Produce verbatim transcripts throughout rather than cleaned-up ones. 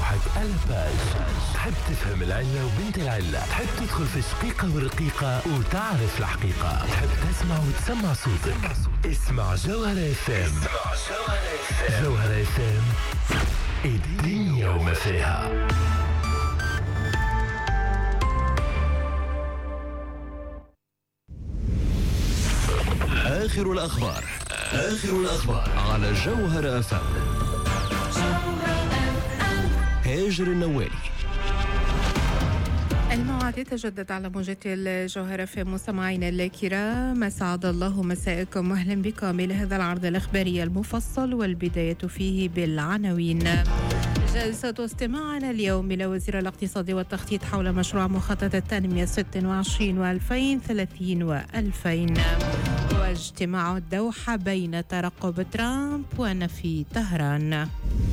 روحك على باج. تحب تفهم العلة وبنت العلة، تحب تدخل في الشقيقة والرقيقة وتعرف الحقيقة، تحب تسمع وتسمع صوتك. اسمع جوهرة اف ام. جوهرة اف ام، الدنيا وما فيها. آخر الأخبار آخر الأخبار على جوهرة اف ام. هاجر النوالي. الموعد يتجدد على موجة الجوهرة في مستمعينا الكرام، أسعد الله مساءكم واهلا بكم إلى هذا العرض الإخباري المفصل، والبداية فيه بالعناوين. جلسة استماعنا اليوم إلى وزير الاقتصاد والتخطيط حول مشروع مخطط التنمية ستة وعشرين وألفين وثلاثين وألفين، واجتماع الدوحة بين ترقب ترامب ونفي طهران.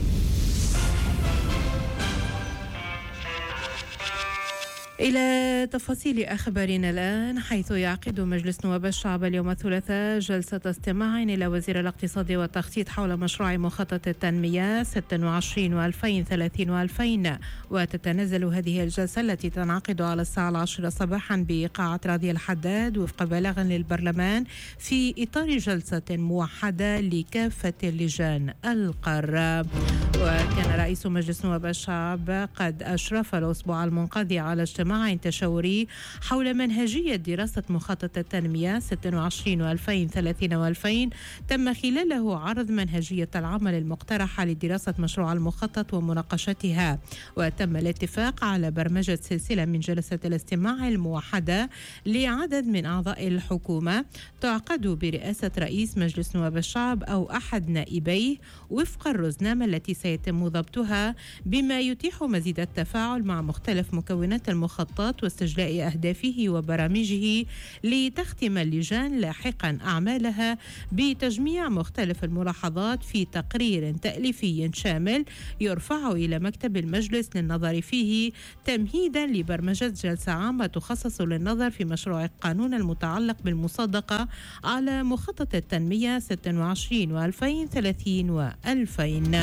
إلى تفاصيل أخبارنا الآن، حيث يعقد مجلس نواب الشعب اليوم الثلاثاء جلسة استماع إلى وزير الاقتصاد والتخطيط حول مشروع مخطط التنمية ستة وعشرين وألفين وثلاثين وألفين، وتتنزل هذه الجلسة التي تنعقد على الساعة العاشرة صباحا بقاعة راضي الحداد وفق بلاغ للبرلمان في إطار جلسة موحدة لكافة اللجان القارة. وكان رئيس مجلس نواب الشعب قد أشرف الأسبوع المنقضي على اجتماع تشاوري حول منهجية دراسة مخطط التنمية ستة وعشرين وألفين وثلاثين وألفين، تم خلاله عرض منهجية العمل المقترحة لدراسة مشروع المخطط ومناقشتها، وتم الاتفاق على برمجة سلسلة من جلسات الاستماع الموحدة لعدد من أعضاء الحكومة تعقد برئاسة رئيس مجلس نواب الشعب أو أحد نائبيه وفق الرزنامة التي سيتم ضبطها، بما يتيح مزيد التفاعل مع مختلف مكونات المخطط واستجلاء أهدافه وبرامجه، لتختم اللجان لاحقا أعمالها بتجميع مختلف الملاحظات في تقرير تأليفي شامل يرفع إلى مكتب المجلس للنظر فيه، تمهيدا لبرمجة جلسة عامة تخصص للنظر في مشروع القانون المتعلق بالمصادقة على مخطط التنمية ستة وعشرين وألفين وثلاثين وألفين.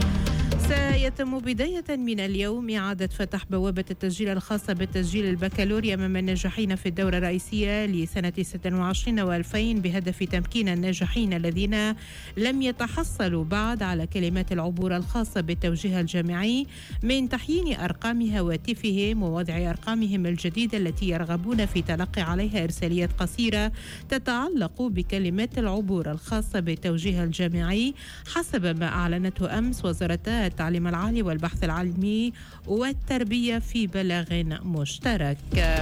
سيتم بداية من اليوم إعادة فتح بوابة التسجيل الخاصة بالتسجيل البكالوريا أمام الناجحين في الدورة الرئيسية لسنة ستة وعشرين وألفين، بهدف تمكين الناجحين الذين لم يتحصلوا بعد على كلمات العبور الخاصة بالتوجيه الجامعي من تحيين أرقام هواتفهم ووضع أرقامهم الجديدة التي يرغبون في تلقي عليها إرساليات قصيرة تتعلق بكلمات العبور الخاصة بالتوجيه الجامعي، حسب ما أعلنته أمس وزارة التعليم العالي والبحث العلمي والتربية في بلاغ مشترك.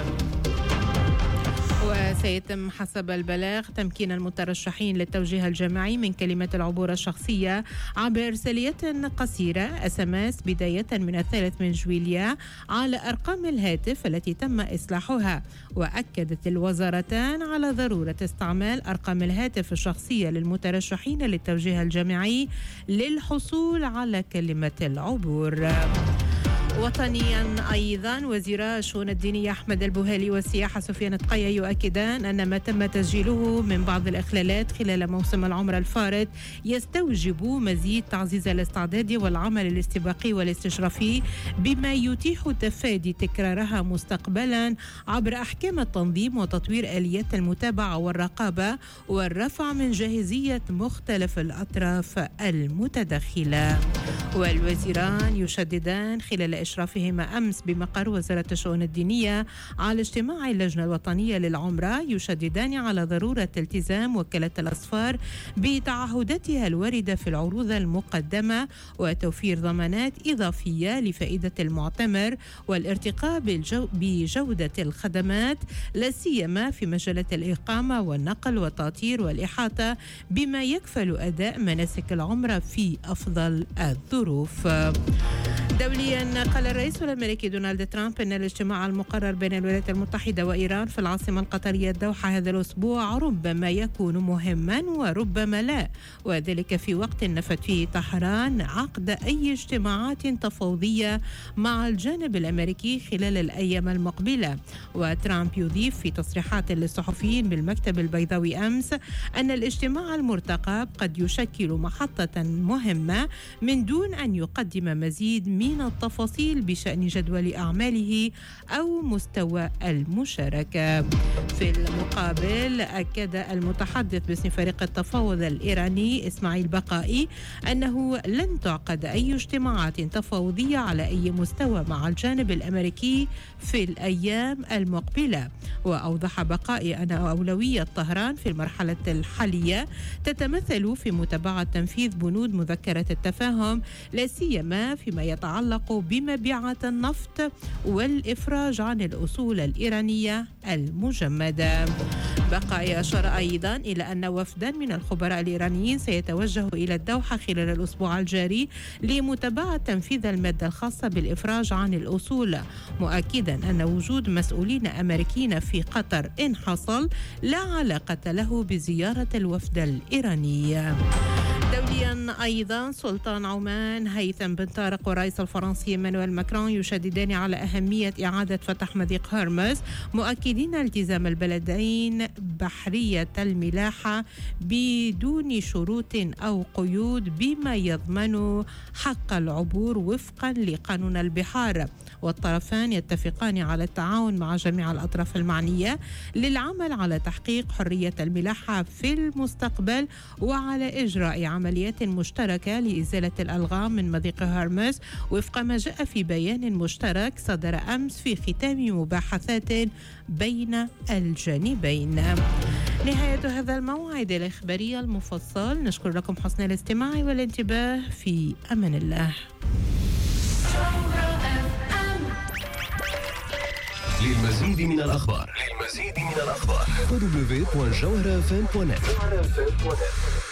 وسيتم حسب البلاغ تمكين المترشحين للتوجيه الجامعي من كلمات العبور الشخصية عبر إرساليات قصيرة اس ام اس بداية من الثالث من جويليا على أرقام الهاتف التي تم إصلاحها. وأكدت الوزارتان على ضرورة استعمال أرقام الهاتف الشخصية للمترشحين للتوجيه الجامعي للحصول على كلمة العبور. وطنيا أيضا، وزيرا الشؤون الدينية أحمد البوهالي والسياحة سفيان التقية يؤكدان أن ما تم تسجيله من بعض الإخلالات خلال موسم العمرة الفارط يستوجب مزيد تعزيز الاستعداد والعمل الاستباقي والاستشرافي، بما يتيح تفادي تكرارها مستقبلا عبر أحكام التنظيم وتطوير آليات المتابعة والرقابة والرفع من جاهزية مختلف الأطراف المتدخلة. والوزيران يشددان خلال إشرافهما أمس بمقر وزارة الشؤون الدينية على اجتماع اللجنة الوطنية للعمرة، يشددان على ضرورة التزام وكالة الأسفار بتعهداتها الواردة في العروض المقدمة وتوفير ضمانات إضافية لفائدة المعتمر والارتقاء بالجو بجودة الخدمات، لا سيما في مجالات الإقامة والنقل والتأطير والإحاطة، بما يكفل أداء مناسك العمرة في أفضل الظروف. دوليا، قال الرئيس الأمريكي دونالد ترامب أن الاجتماع المقرر بين الولايات المتحدة وإيران في العاصمة القطرية الدوحة هذا الأسبوع ربما يكون مهما وربما لا، وذلك في وقت نفت فيه طهران عقد أي اجتماعات تفاوضية مع الجانب الأمريكي خلال الأيام المقبلة. وترامب يضيف في تصريحات للصحفيين بالمكتب البيضاوي أمس أن الاجتماع المرتقب قد يشكل محطة مهمة من دون أن يقدم مزيد من التفاصيل بشأن جدول أعماله أو مستوى المشاركة. في المقابل أكد المتحدث باسم فريق التفاوض الإيراني إسماعيل بقائي أنه لن تعقد أي اجتماعات تفاوضية على أي مستوى مع الجانب الأمريكي في الأيام المقبلة. وأوضح بقائي أن أولوية طهران في المرحلة الحالية تتمثل في متابعة تنفيذ بنود مذكرة التفاهم، لا سيما فيما يتعلق بمبيعات النفط والإفراج عن الأصول الإيرانية المجمدة. بقائي أشار أيضا إلى أن وفدا من الخبراء الإيرانيين سيتوجه إلى الدوحة خلال الأسبوع الجاري لمتابعة تنفيذ المادة الخاصة بالإفراج عن الأصول، مؤكدا أن وجود مسؤولين أمريكيين في قطر إن حصل لا علاقة له بزيارة الوفد الإيراني. دوليا أيضا سلطان عمان هيثم بن طارق والرئيس الفرنسي إيمانويل ماكرون يشددان على أهمية إعادة فتح مضيق هرمز، مؤكدين التزام البلدين بحرية الملاحة بدون شروط أو قيود بما يضمن حق العبور وفقا لقانون البحار. والطرفان يتفقان على التعاون مع جميع الأطراف المعنية للعمل على تحقيق حرية الملاحة في المستقبل وعلى إجراء عمليات مشتركة لإزالة الألغام من مضيق هرمز وفق ما جاء في بيان مشترك صدر أمس في ختام مباحثات بين الجانبين. نهاية هذا الموعد الإخباري المفصل، نشكر لكم حسن الاستماع والانتباه. في أمان الله. للمزيد من الأخبار للمزيد من الأخبار دبليو دبليو دبليو دوت جوهرة إف إم دوت نت.